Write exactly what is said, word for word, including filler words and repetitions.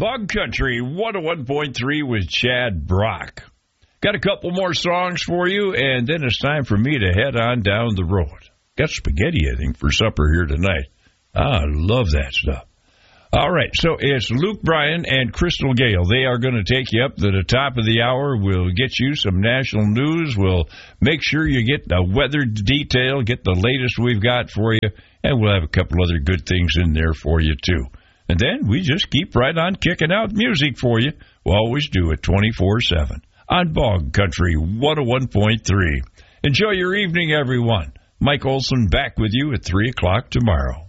Bug Country one oh one point three with Chad Brock. Got a couple more songs for you, and then it's time for me to head on down the road. Got spaghetti, I think, for supper here tonight. Ah, I love that stuff. All right, so it's Luke Bryan and Crystal Gale. They are going to take you up to the top of the hour. We'll get you some national news. We'll make sure you get the weather detail, get the latest we've got for you, and we'll have a couple other good things in there for you, too. And then we just keep right on kicking out music for you. We'll always do it twenty-four seven on Bog Country one oh one point three. Enjoy your evening, everyone. Mike Olson back with you at three o'clock tomorrow.